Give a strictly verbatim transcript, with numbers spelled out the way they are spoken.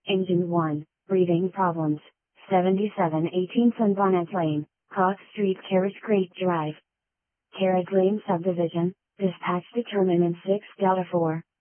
Engine one, breathing problems, seventy-seven eighteen Sunbonnet Lane, Cox Street, Carriage Creek Drive. Carriage Lane Subdivision, dispatch determinant six Delta four.